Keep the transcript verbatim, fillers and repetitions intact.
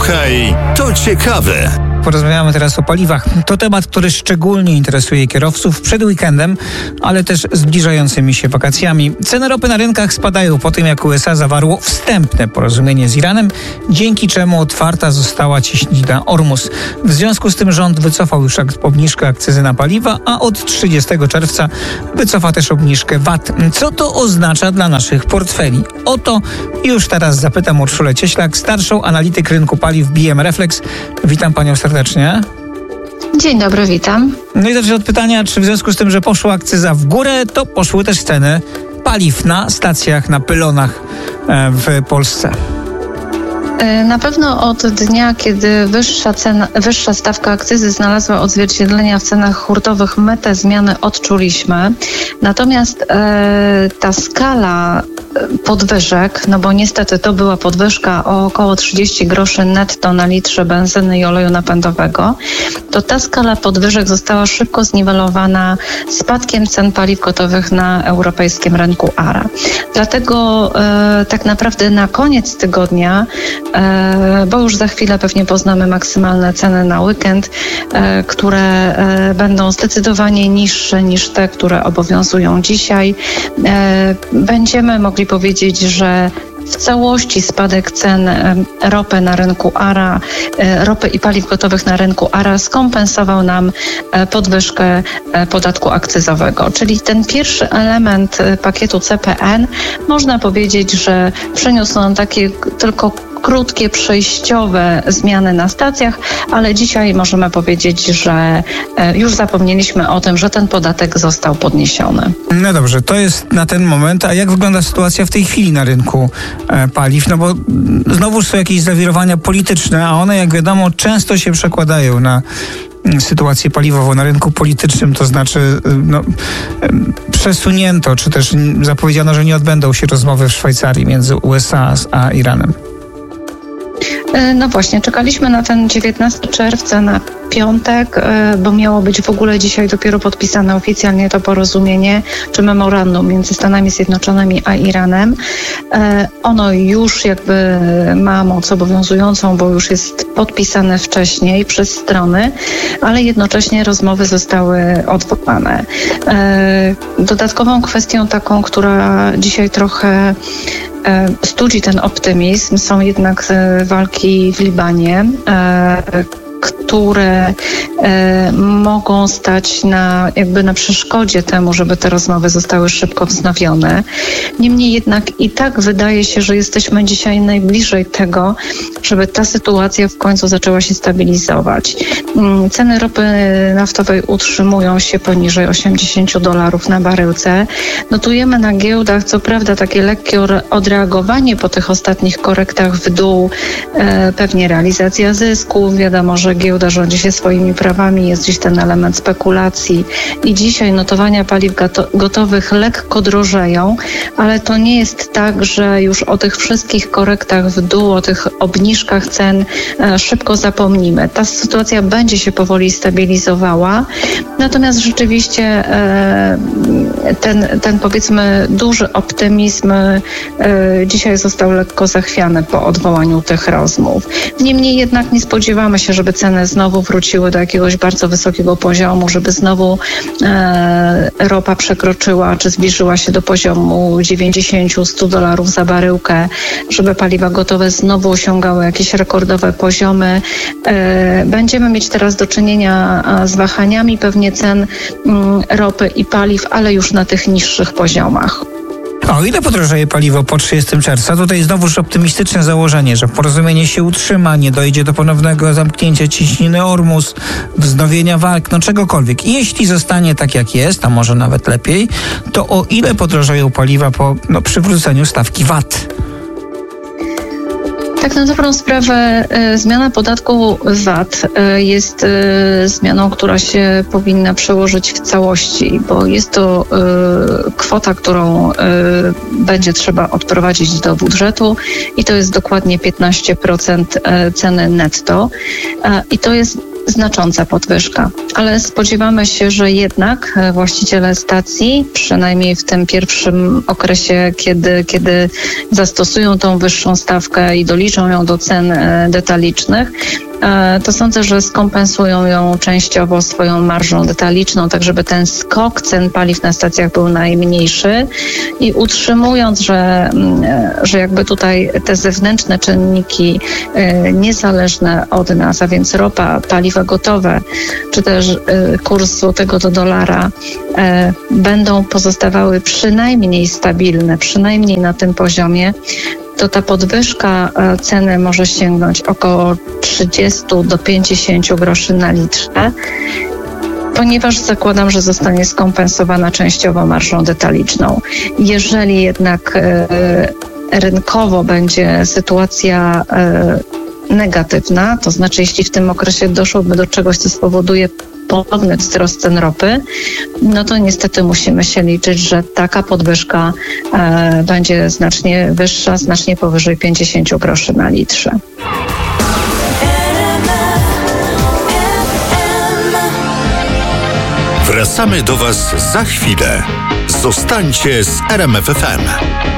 Słuchaj, to ciekawe. Porozmawiamy teraz o paliwach. To temat, który szczególnie interesuje kierowców przed weekendem, ale też zbliżającymi się wakacjami. Ceny ropy na rynkach spadają po tym, jak U S A zawarło wstępne porozumienie z Iranem, dzięki czemu otwarta została cieśnina Ormus. W związku z tym rząd wycofał już obniżkę akcyzy na paliwa, a od trzydziestego czerwca wycofa też obniżkę V A T. Co to oznacza dla naszych portfeli? O to już teraz zapytam Urszulę Cieślak, starszą analityk rynku paliw B M Reflex. Witam panią serdecznie. Dzień dobry, witam. No i zacznę od pytania, czy w związku z tym, że poszła akcyza w górę, to poszły też ceny paliw na stacjach, na pylonach w Polsce? Na pewno od dnia, kiedy wyższa cena, wyższa stawka akcyzy znalazła odzwierciedlenia w cenach hurtowych, my te zmiany odczuliśmy. Natomiast e, ta skala podwyżek, no bo niestety to była podwyżka o około trzydzieści groszy netto na litrze benzyny i oleju napędowego, to ta skala podwyżek została szybko zniwelowana spadkiem cen paliw gotowych na europejskim rynku A R A. Dlatego e, tak naprawdę na koniec tygodnia, e, bo już za chwilę pewnie poznamy maksymalne ceny na weekend, e, które e, będą zdecydowanie niższe niż te, które obowiązują dzisiaj, e, będziemy mogli powiedzieć, że w całości spadek cen ropy na rynku A R A, ropy i paliw gotowych na rynku A R A skompensował nam podwyżkę podatku akcyzowego. Czyli ten pierwszy element pakietu C P N, można powiedzieć, że przyniósł nam takie tylko krótkie, przejściowe zmiany na stacjach, ale dzisiaj możemy powiedzieć, że już zapomnieliśmy o tym, że ten podatek został podniesiony. No dobrze, to jest na ten moment. A jak wygląda sytuacja w tej chwili na rynku e, paliw? No bo znowu są jakieś zawirowania polityczne, a one, jak wiadomo, często się przekładają na sytuację paliwową na rynku politycznym, to znaczy no, przesunięto, czy też zapowiedziano, że nie odbędą się rozmowy w Szwajcarii między U S A a Iranem. No właśnie, czekaliśmy na ten dziewiętnastego czerwca, na piątek, bo miało być w ogóle dzisiaj dopiero podpisane oficjalnie to porozumienie, czy memorandum między Stanami Zjednoczonymi a Iranem. Ono już jakby ma moc obowiązującą, bo już jest podpisane wcześniej przez strony, ale jednocześnie rozmowy zostały odwołane. Dodatkową kwestią taką, która dzisiaj trochę studzi ten optymizm, są jednak walki w Libanie, które e, mogą stać na, jakby na przeszkodzie temu, żeby te rozmowy zostały szybko wznowione. Niemniej jednak i tak wydaje się, że jesteśmy dzisiaj najbliżej tego, żeby ta sytuacja w końcu zaczęła się stabilizować. Ceny ropy naftowej utrzymują się poniżej osiemdziesiąt dolarów na baryłce. Notujemy na giełdach, co prawda, takie lekkie odreagowanie po tych ostatnich korektach w dół, e, pewnie realizacja zysków, wiadomo, że giełda rządzi się swoimi prawami, jest gdzieś ten element spekulacji i dzisiaj notowania paliw gotowych lekko drożeją, ale to nie jest tak, że już o tych wszystkich korektach w dół, o tych obniżkach cen e, szybko zapomnimy. Ta sytuacja będzie się powoli stabilizowała, natomiast rzeczywiście e, ten, ten powiedzmy duży optymizm e, dzisiaj został lekko zachwiany po odwołaniu tych rozmów. Niemniej jednak nie spodziewamy się, żeby ceny znowu wróciły do jakiegoś bardzo wysokiego poziomu, żeby znowu e, ropa przekroczyła czy zbliżyła się do poziomu dziewięćdziesiąt do stu dolarów za baryłkę, żeby paliwa gotowe znowu osiągały jakieś rekordowe poziomy. E, będziemy mieć teraz do czynienia z wahaniami pewnie cen m, ropy i paliw, ale już na tych niższych poziomach. O ile podrożeje paliwo po trzydziestego czerwca? Tutaj znowuż optymistyczne założenie, że porozumienie się utrzyma, nie dojdzie do ponownego zamknięcia cieśniny Ormus, wznowienia walk, no czegokolwiek. I jeśli zostanie tak jak jest, a może nawet lepiej, to o ile podrożeją paliwa po no, przywróceniu stawki V A T? Tak na dobrą sprawę e, zmiana podatku V A T e, jest e, zmianą, która się powinna przełożyć w całości, bo jest to e, kwota, którą e, będzie trzeba odprowadzić do budżetu i to jest dokładnie piętnaście procent ceny netto. E, I to jest znacząca podwyżka. Ale spodziewamy się, że jednak właściciele stacji, przynajmniej w tym pierwszym okresie, kiedy, kiedy zastosują tą wyższą stawkę i doliczą ją do cen detalicznych, to sądzę, że skompensują ją częściowo swoją marżą detaliczną, tak żeby ten skok cen paliw na stacjach był najmniejszy i utrzymując, że, że jakby tutaj te zewnętrzne czynniki niezależne od nas, a więc ropa, paliwa gotowe, czy też kurs złotego do dolara będą pozostawały przynajmniej stabilne, przynajmniej na tym poziomie, to ta podwyżka ceny może sięgnąć około trzydzieści do pięćdziesięciu groszy na litrze, ponieważ zakładam, że zostanie skompensowana częściowo marżą detaliczną. Jeżeli jednak e, rynkowo będzie sytuacja e, negatywna, to znaczy jeśli w tym okresie doszłoby do czegoś, co spowoduje ponowny wzrost cen ropy, no to niestety musimy się liczyć, że taka podwyżka e, będzie znacznie wyższa, znacznie powyżej pięćdziesięciu groszy na litrze. Wracamy do Was za chwilę. Zostańcie z R M F F M.